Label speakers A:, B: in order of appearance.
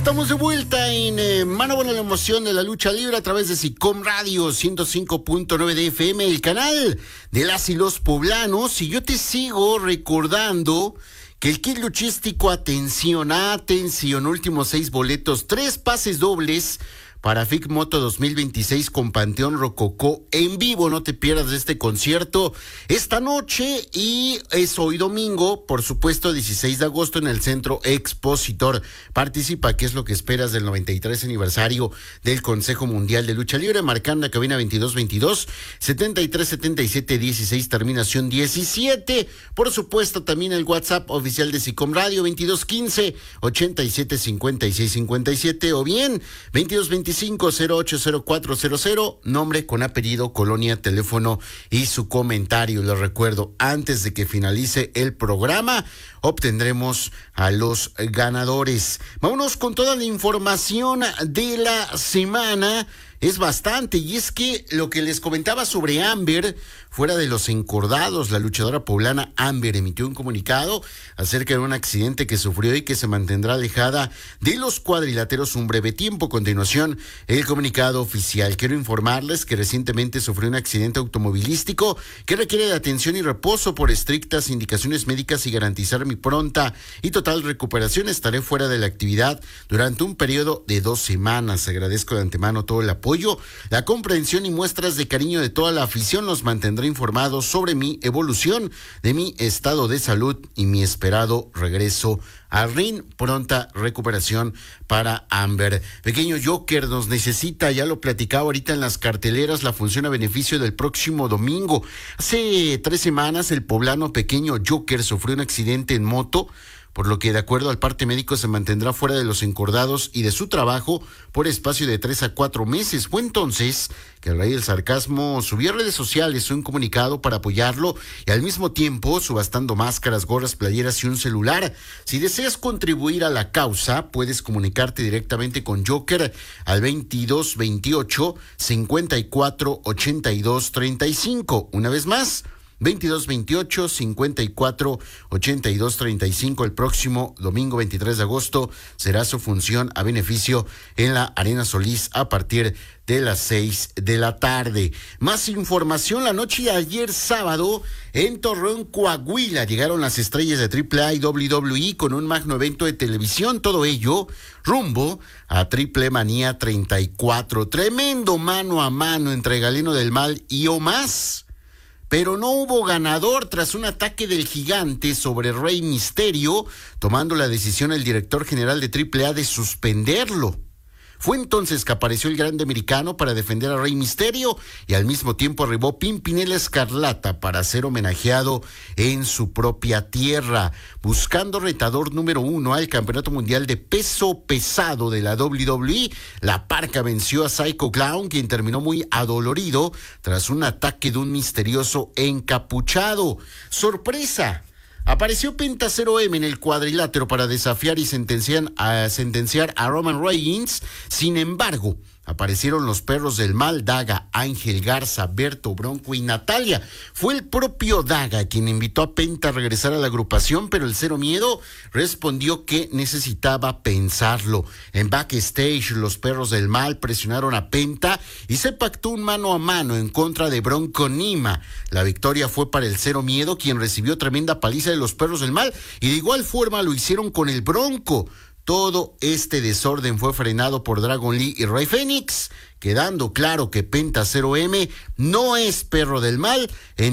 A: Estamos de vuelta en Mano Buena, la emoción de la lucha libre a través de SICOM Radio 105.9 de FM, el canal de las y los poblanos. Y yo te sigo recordando que el kit luchístico, atención, últimos 6 boletos, 3 pases dobles para FIC Moto 2026 con Panteón Rococó en vivo. No te pierdas de este concierto esta noche, y es hoy domingo, por supuesto, 16 de agosto en el Centro Expositor. Participa, ¿qué es lo que esperas del 93 aniversario del Consejo Mundial de Lucha Libre? Marcando la cabina 2222-737716, terminación 17. Por supuesto, también el WhatsApp oficial de SICOM Radio, 2215-875657, o bien 2225-080400, nombre con apellido, colonia, teléfono y su comentario. Les recuerdo, antes de que finalice el programa, obtendremos a los ganadores. Vámonos con toda la información de la semana. Es bastante, y es que lo que les comentaba sobre Amber, fuera de los encordados, la luchadora poblana Amber emitió un comunicado acerca de un accidente que sufrió y que se mantendrá alejada de los cuadriláteros un breve tiempo. A continuación, el comunicado oficial. Quiero informarles que recientemente sufrió un accidente automovilístico que requiere de atención y reposo por estrictas indicaciones médicas, y garantizar mi pronta y total recuperación. Estaré fuera de la actividad durante un periodo de 2 semanas. Agradezco de antemano todo el apoyo, la comprensión y muestras de cariño de toda la afición. Los mantendré informados sobre mi evolución, de mi estado de salud y mi esperado regreso al ring. Pronta recuperación para Amber. Pequeño Joker nos necesita, ya lo platicaba ahorita en las carteleras, la función a beneficio del próximo domingo. Hace 3 semanas el poblano Pequeño Joker sufrió un accidente en moto, por lo que, de acuerdo al parte médico, se mantendrá fuera de los encordados y de su trabajo por espacio de 3 a 4 meses. Fue entonces que el Rey del Sarcasmo subió a redes sociales un comunicado para apoyarlo, y al mismo tiempo subastando máscaras, gorras, playeras y un celular. Si deseas contribuir a la causa, puedes comunicarte directamente con Joker al 2228-548235. Una vez más, 2228-548235. El próximo domingo 23 de agosto será su función a beneficio en la Arena Solís a partir de las 6 de la tarde. Más información: la noche de ayer sábado en Torreón, Coahuila, llegaron las estrellas de AAA y WWE con un magno evento de televisión. Todo ello rumbo a Triple Manía 34. Tremendo mano a mano entre Galeno del Mal y Omás. Pero no hubo ganador tras un ataque del Gigante sobre Rey Misterio, tomando la decisión el director general de AAA de suspenderlo. Fue entonces que apareció el Grande Americano para defender a Rey Misterio, y al mismo tiempo arribó Pimpinela Escarlata para ser homenajeado en su propia tierra. Buscando retador número 1 al Campeonato Mundial de Peso Pesado de la WWE, La Parca venció a Psycho Clown, quien terminó muy adolorido tras un ataque de un misterioso encapuchado. ¡Sorpresa! Apareció Penta 0M en el cuadrilátero para desafiar y sentenciar a Roman Reigns. Sin embargo, aparecieron los Perros del Mal, Daga, Ángel Garza, Berto, Bronco y Natalia. Fue el propio Daga quien invitó a Penta a regresar a la agrupación, pero el Cero Miedo respondió que necesitaba pensarlo. En backstage, los Perros del Mal presionaron a Penta y se pactó un mano a mano en contra de Bronco Nima. La victoria fue para el Cero Miedo, quien recibió tremenda paliza de los Perros del Mal, y de igual forma lo hicieron con el Bronco. Todo este desorden fue frenado por Dragon Lee y Rey Fénix, quedando claro que Penta 0M no es Perro del Mal.